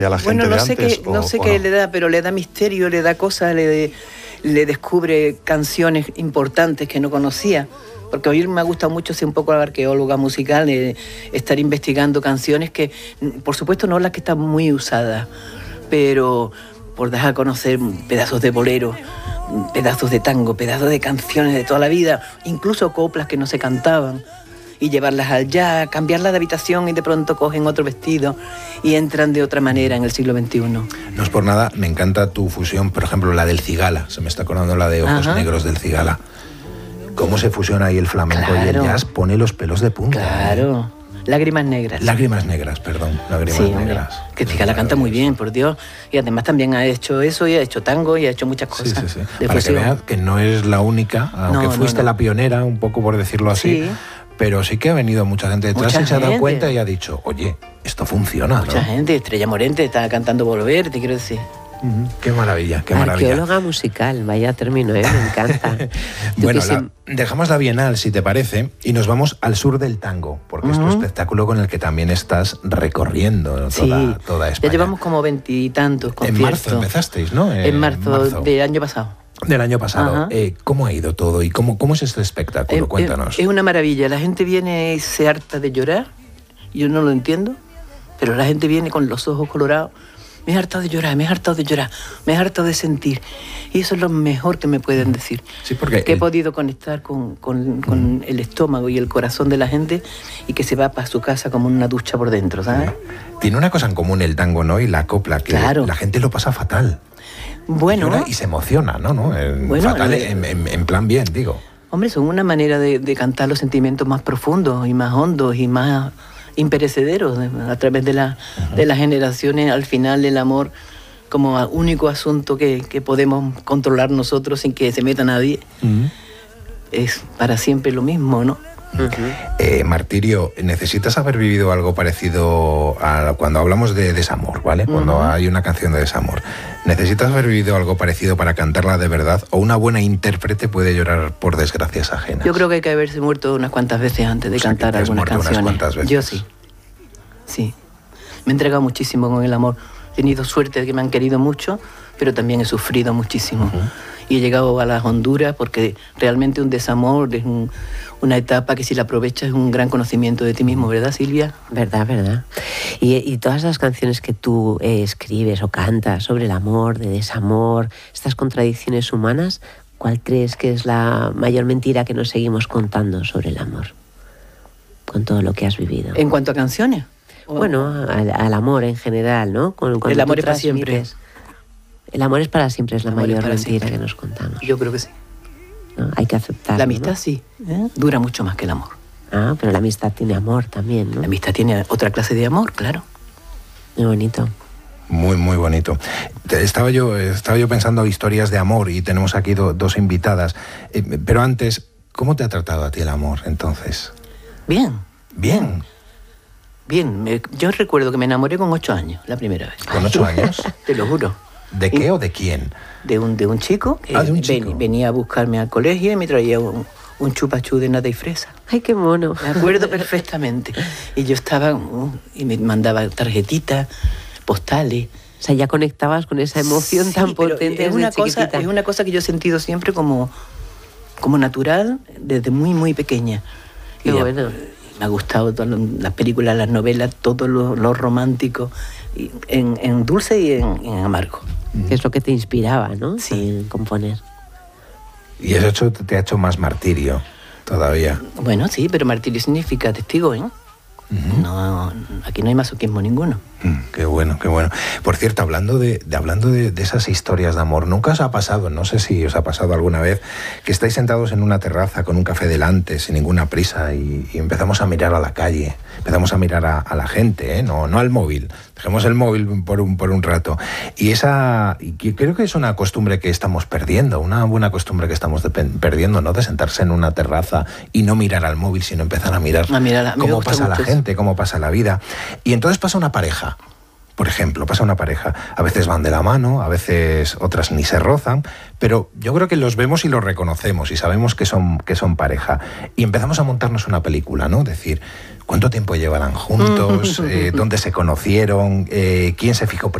a la gente no de sé antes, no sé qué le da, pero le da misterio, le da cosas, le descubre canciones importantes que no conocía. Porque a mí me ha gustado mucho ser un poco arqueóloga musical, estar investigando canciones que, por supuesto, no las que están muy usadas, pero por dejar a conocer pedazos de bolero, pedazos de tango, pedazos de canciones de toda la vida, incluso coplas que no se cantaban, y llevarlas allá, cambiarlas de habitación y de pronto cogen otro vestido y entran de otra manera en el siglo XXI. No es por nada, me encanta tu fusión, por ejemplo, la del Cigala, se me está acordando la de Ojos Negros del Cigala. Cómo se fusiona ahí el flamenco y el jazz, pone los pelos de punta. Claro. Lágrimas negras. Lágrimas negras, perdón. Lágrimas negras. Que Cigala canta muy bien, por Dios. Y además también ha hecho eso, y ha hecho tango, y ha hecho muchas cosas. Sí. Para que veas que no es la única, aunque fuiste la pionera, un poco por decirlo así. Sí. Pero sí que ha venido mucha gente detrás y se ha dado cuenta y ha dicho, oye, esto funciona, Mucha gente, Estrella Morente está cantando Volver, te quiero decir. Qué maravilla, qué maravilla. Arqueóloga musical, vaya término, me encanta. Bueno, dejamos la Bienal, si te parece, y nos vamos al sur del tango, porque es tu espectáculo con el que también estás recorriendo toda España. Ya llevamos como 20 y tantos conciertos. En marzo empezasteis, ¿no? En marzo del año pasado. Del año pasado. ¿Cómo ha ido todo y cómo es este espectáculo? Cuéntanos. Es una maravilla. La gente viene y se harta de llorar. Yo no lo entiendo, pero la gente viene con los ojos colorados. Me he hartado de llorar, me he hartado de llorar, me he hartado de sentir. Y eso es lo mejor que me pueden decir. Sí, porque que he podido conectar con el estómago y el corazón de la gente y que se va para su casa como una ducha por dentro, ¿sabes? Tiene una cosa en común el tango, ¿no? Y la copla, que la gente lo pasa fatal. Bueno. Y se emociona, ¿no? Fatal en plan bien, digo. Hombre, son una manera de cantar los sentimientos más profundos y más hondos y más imperecederos a través de las generaciones. Al final el amor como único asunto que podemos controlar nosotros sin que se meta nadie es para siempre lo mismo, ¿no? Martirio, necesitas haber vivido algo parecido a cuando hablamos de desamor, ¿vale? Cuando hay una canción de desamor. ¿Necesitas haber vivido algo parecido para cantarla de verdad? ¿O una buena intérprete puede llorar por desgracias ajenas? Yo creo que hay que haberse muerto unas cuantas veces antes de cantar algunas canciones. Yo sí. Sí. Me he entregado muchísimo con el amor. He tenido suerte de que me han querido mucho, pero también he sufrido muchísimo. Y he llegado a las Honduras porque realmente un desamor es una etapa que si la aprovechas es un gran conocimiento de ti mismo, ¿verdad, Silvia? Verdad. Y todas las canciones que tú escribes o cantas sobre el amor, de desamor, estas contradicciones humanas, ¿cuál crees que es la mayor mentira que nos seguimos contando sobre el amor? Con todo lo que has vivido. ¿En cuanto a canciones? Bueno, al amor en general, ¿no? El amor es para siempre. El amor es para siempre, es la mayor mentira que nos contamos. Yo creo que sí. ¿No? Hay que aceptarlo. La amistad sí, dura mucho más que el amor. Pero la amistad tiene amor también, ¿no? La amistad tiene otra clase de amor, claro. Muy bonito. Muy, muy bonito. Estaba yo pensando historias de amor y tenemos aquí dos invitadas. Pero antes, ¿cómo te ha tratado a ti el amor, entonces? Bien. Bien. Yo recuerdo que me enamoré con 8 años, la primera vez. ¿Con 8 años? Te lo juro. ¿De qué o de quién? De un chico que de un chico. Venía a buscarme al colegio y me traía un chupachú de nata y fresa. ¡Ay, qué mono! Me acuerdo perfectamente. Y yo estaba y me mandaba tarjetitas, postales. O sea, ya conectabas con esa emoción tan potente. Es una cosa que yo he sentido siempre como natural desde muy, muy pequeña. Qué bueno. Me ha gustado todas las películas, las novelas, todo lo romántico, en dulce y en amargo. Que es lo que te inspiraba, ¿no? Sí. En componer. Y eso te ha hecho más martirio todavía. Bueno, sí, pero martirio significa testigo, ¿eh? No, aquí no hay masoquismo ninguno. Qué bueno. Por cierto, hablando de esas historias de amor, ¿nunca os ha pasado, no sé si os ha pasado alguna vez, que estáis sentados en una terraza con un café delante, sin ninguna prisa, y empezamos a mirar a la calle, empezamos a mirar a la gente, no al móvil, dejemos el móvil por un rato, y creo que es una costumbre que estamos perdiendo, una buena costumbre que estamos perdiendo, ¿no? De sentarse en una terraza y no mirar al móvil, sino empezar a mirar cómo pasa la gente, cómo pasa la vida. Y entonces pasa una pareja, por ejemplo, pasa una pareja, a veces van de la mano, a veces otras ni se rozan, pero yo creo que los vemos y los reconocemos y sabemos que son pareja. Y empezamos a montarnos una película, ¿no? Decir, ¿cuánto tiempo llevarán juntos? ¿Dónde se conocieron? ¿Quién se fijó